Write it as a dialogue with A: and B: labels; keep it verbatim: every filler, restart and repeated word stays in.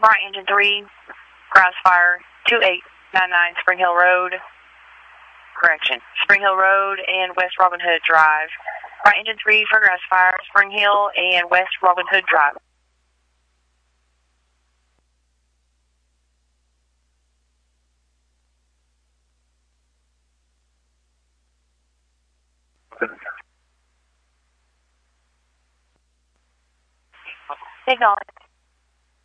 A: Right engine three, ground fire, two eight nine nine Spring Hill Road. Correction, Spring Hill Road and West Robin Hood Drive. Right engine three for grass fire, Spring Hill and West Robin Hood Drive. Acknowledge.